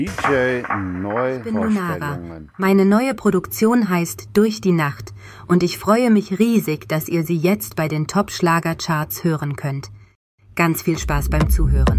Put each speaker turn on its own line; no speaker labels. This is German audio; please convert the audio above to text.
DJ
Ich bin Lunara.
Neuvorstellungen.
Meine neue Produktion heißt Durch die Nacht und ich freue mich riesig, dass ihr sie jetzt bei den Top-Schlager-Charts hören könnt. Ganz viel Spaß beim Zuhören.